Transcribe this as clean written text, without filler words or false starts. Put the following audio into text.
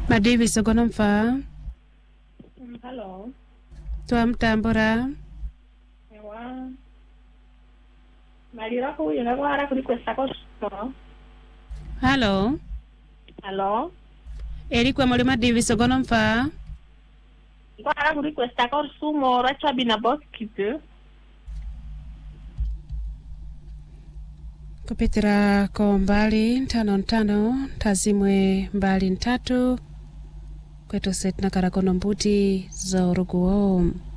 Madivi sogonomfa. Hello. Tua mtambora. Ewa. Malira huyu na wara kuri questa cosa. Hello. Hello. Erikwe muri Madivi sogonomfa. Wara kuri questa consumo racha bina boskitu. Kupitira ko mbali ntano tazimwe mbali ntatu kwetu set na karakono mbuti za uruguo.